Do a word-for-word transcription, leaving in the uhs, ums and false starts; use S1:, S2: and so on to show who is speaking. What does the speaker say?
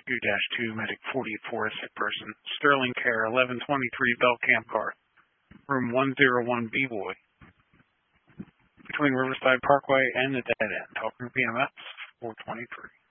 S1: two dash two, Medic forty-four, sick person. Sterling Care, eleven twenty-three, Bell Camp Car. Room one oh one, B-Boy. Between Riverside Parkway and the Dead End. Talking P M S, four twenty-three.